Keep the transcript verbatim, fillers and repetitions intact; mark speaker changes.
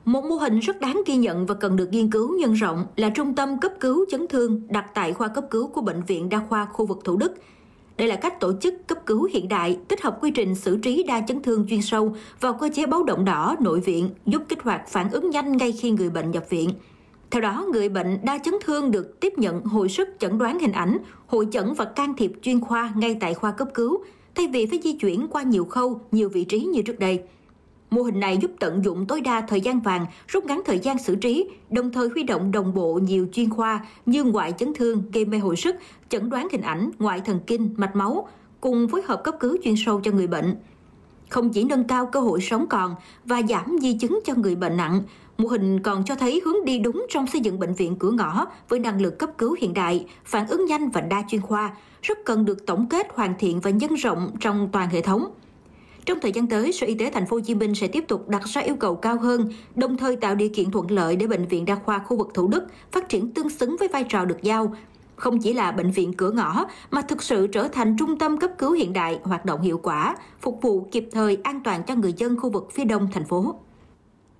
Speaker 1: Một mô hình rất đáng ghi nhận và cần được nghiên cứu nhân rộng là trung tâm cấp cứu chấn thương đặt tại khoa cấp cứu của Bệnh viện Đa khoa khu vực Thủ Đức. Đây là cách tổ chức cấp cứu hiện đại, tích hợp quy trình xử trí đa chấn thương chuyên sâu vào cơ chế báo động đỏ nội viện, giúp kích hoạt phản ứng nhanh ngay khi người bệnh nhập viện. Theo đó, người bệnh đa chấn thương được tiếp nhận hồi sức chẩn đoán hình ảnh, hội chẩn và can thiệp chuyên khoa ngay tại khoa cấp cứu, thay vì phải di chuyển qua nhiều khâu, nhiều vị trí như trước đây. Mô hình này giúp tận dụng tối đa thời gian vàng, rút ngắn thời gian xử trí, đồng thời huy động đồng bộ nhiều chuyên khoa như ngoại chấn thương, gây mê hồi sức, chẩn đoán hình ảnh, ngoại thần kinh, mạch máu, cùng phối hợp cấp cứu chuyên sâu cho người bệnh. Không chỉ nâng cao cơ hội sống còn và giảm di chứng cho người bệnh nặng, mô hình còn cho thấy hướng đi đúng trong xây dựng bệnh viện cửa ngõ với năng lực cấp cứu hiện đại, phản ứng nhanh và đa chuyên khoa, rất cần được tổng kết, hoàn thiện và nhân rộng trong toàn hệ thống. Trong thời gian tới, Sở Y tế Thành phố Hồ Chí Minh sẽ tiếp tục đặt ra yêu cầu cao hơn, đồng thời tạo điều kiện thuận lợi để Bệnh viện Đa khoa khu vực Thủ Đức phát triển tương xứng với vai trò được giao, không chỉ là bệnh viện cửa ngõ mà thực sự trở thành trung tâm cấp cứu hiện đại, hoạt động hiệu quả, phục vụ kịp thời, an toàn cho người dân khu vực phía đông thành phố.